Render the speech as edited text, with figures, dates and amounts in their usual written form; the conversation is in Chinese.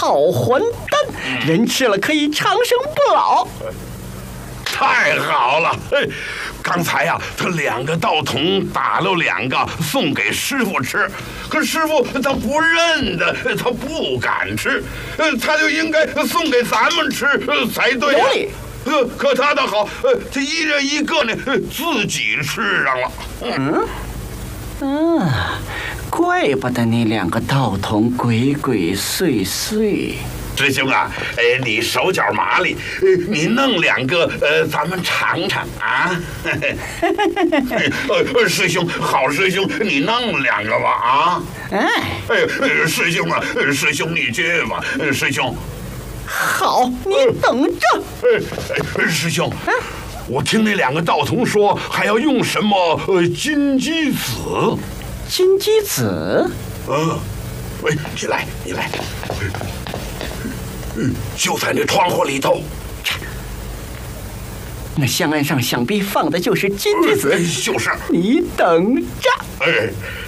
好还丹，人吃了可以长生不老。 太好了！刚才呀，他2个道童打了2个送给师傅吃，可师傅他不认得，他不敢吃，他就应该送给咱们吃才对呀。 有理。 可他倒好，他一人1个呢，自己吃上了。 怪不得那2个道童鬼鬼祟祟。 师兄啊，你手脚麻利，你弄2个，咱们尝尝啊！师兄，好师兄，你弄2个吧啊！师兄啊，师兄你去吧，师兄。 好，你等着。 师兄，我听那2个道童说还要用什么金鸡子。 金鸡子？ 你来。就在那窗户里头。 那香案上想必放的就是金鸡子。 就是。 你等着。